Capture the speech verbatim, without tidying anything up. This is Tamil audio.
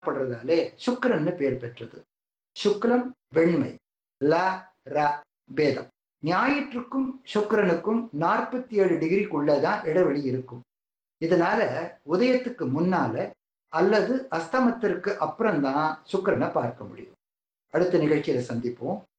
படுறதாலே சுக்கிரன்னு பேர் பெற்றது. சுக்லம் வெண்மை, ல ர பேதம். ஞாயிற்றுக்கும் சுக்கிரனுக்கும் நாற்பத்தி ஏழு டிகிரிக்குள்ளதான் இடைவெளி இருக்கும். இதனால உதயத்துக்கு முன்னால அல்லது அஸ்தமத்திற்கு அப்புறம் தான் சுக்கிரனை பார்க்க முடியும். அடுத்த நிகழ்ச்சியில சந்திப்போம்.